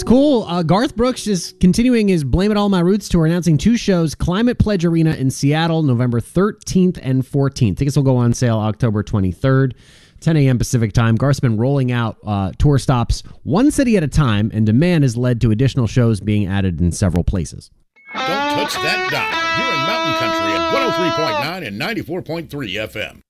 It's cool. Garth Brooks is continuing his Blame It All My Roots tour, announcing 2 shows, Climate Pledge Arena in Seattle, November 13th and 14th. Tickets will go on sale October 23rd, 10 a.m. Pacific time. Garth's been rolling out tour stops one city at a time, and demand has led to additional shows being added in several places. Don't touch that dial. You're in Mountain Country at 103.9 and 94.3 FM.